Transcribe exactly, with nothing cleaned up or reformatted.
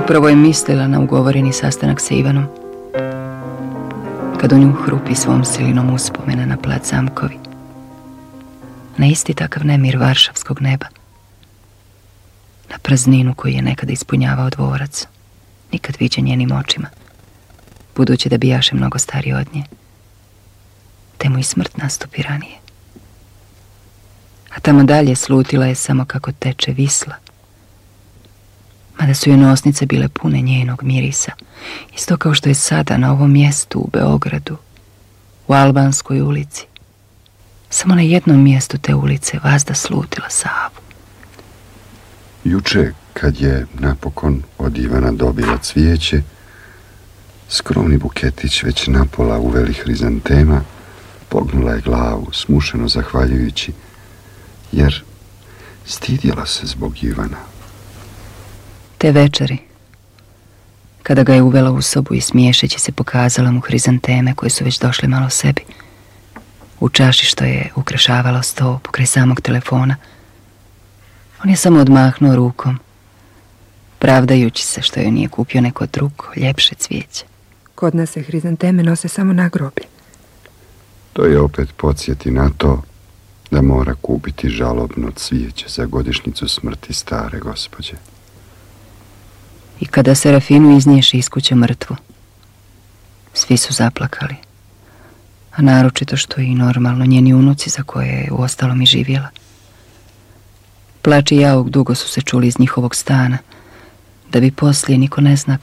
Upravo je mislila na ugovoreni sastanak sa Ivanom, kad u nju hrupi svom silinom uspomena na plac Zamkovi, na isti takav nemir varšavskog neba, na prazninu koju je nekada ispunjavao dvorac, nikad viđen njenim očima, budući da bijaše mnogo stariji od nje, te mu i smrt nastupi ranije. A tamo dalje slutila je samo kako teče Visla, mada su joj nosnice bile pune njenog mirisa, isto kao što je sada na ovom mjestu u Beogradu, u Albanskoj ulici. Samo na jednom mjestu te ulice vazda slutila Savu. Juče, kad je napokon od Ivana dobila cvijeće, skromni buketić već napola uveli hrizantema, pognula je glavu, smušeno zahvaljujući, jer stidjela se zbog Ivana. Te večeri, kada ga je uvela u sobu i smiješeći se pokazala mu hrizanteme koje su već došle malo sebi, u čaši što je ukrašavalo sto pokraj samog telefona, on je samo odmahnuo rukom, pravdajući se što joj nije kupio neko drugo, ljepše cvijeće. Kod nas se hrizanteme nose samo na groblje. To je opet podsjeti na to da mora kupiti žalobno cvijeće za godišnjicu smrti stare gospođe. I kada Serafinu iznješi iz kuće mrtvu, svi su zaplakali, a naročito što i normalno njeni unuci za koje je uostalom i živjela. Plač i jauk dugo su se čuli iz njihovog stana, da bi poslije niko ne zna